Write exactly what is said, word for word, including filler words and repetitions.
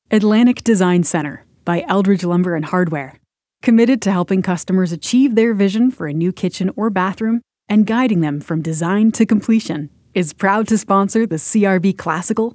Atlantic Design Center by Eldridge Lumber and Hardware. Committed to helping customers achieve their vision for a new kitchen or bathroom and guiding them from design to completion, is proud to sponsor the C R B Classical,